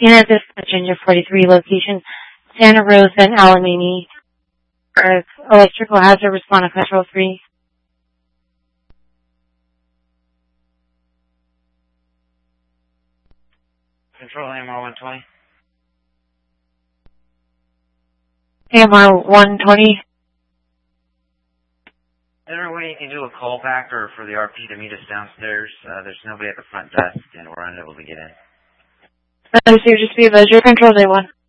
Unit Dispatch Engine 43 location, Santa Rosa and Alamany. Electrical hazard respond to Control 3. Control AMR 120. AMR 120. Is there a way you can do a callback or for the RP to meet us downstairs? There's nobody at the front desk and we're unable to get in. Just be advised, your control day 1.